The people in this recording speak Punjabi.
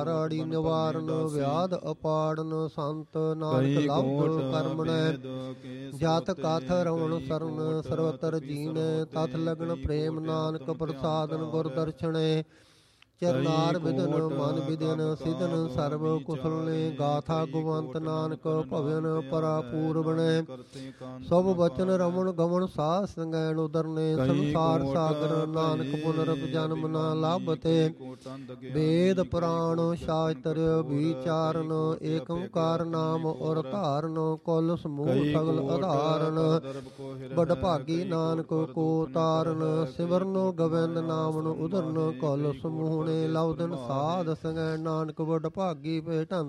ਰਾੜੀ ਨਿਵਾਰਨ ਵਿਆਦ ਅਪਾੜਨ ਸੰਤ ਨਾਨਕ ਲਭ ਕਰਮਣੈ ਜਤ ਕਥ ਰਵਣ ਸਰਨ ਸਰਵਤਰ ਜੀਨੈ ਤਥ ਲਗਨ ਪ੍ਰੇਮ ਨਾਨਕ ਪ੍ਰਸਾਦਨ ਗੁਰ ਦਰਸ਼ਨੈ ਚਰਨਾਰ ਵਿਦਨ ਮਨ ਵਿਦਨ ਸਿਦਨ ਸਰਬ ਕੁਸਲਨੇ ਗਾਥਾ ਗੁਵੰਤ ਨਾਨਕ ਭਵਨ ਪਰਾਪੂਰਬਣੈ ਸਭ ਬਚਨ ਰਮਣ ਗਮਨ ਸਾਹ ਸੰਗੈਣ ਉਦਰਨੇ ਸੰਸਾਰ ਸਾਗਰ ਨਾਨਕ ਪੁਨਰਪ ਜਨਮ ਨ ਲਾਭਤੇ ਵੇਦ ਪੁਰਾਣ ਸ਼ਾਸਤਰ ਵਿਚਾਰਨ ਏਕ ਓੰਕਾਰ ਨਾਮ ਔਰ ਧਾਰਨ ਕੁਲ ਸਮੂਹ ਸਗਲ ਆਧਾਰਨ ਬੜ ਭਾਗੀ ਨਾਨਕ ਕੋ ਤਾਰਨ ਸਿਮਰਨ ਗੋਬਿੰਦ ਨਾਮਨ ਉਦਰਨ ਕੁਲ ਸਮੂਹ ਲਉ ਦਿਨ ਸਾਧ ਸੰਗੈ ਨਾਨਕ ਵਡ ਭਾਗੀ ਭੇਟੰ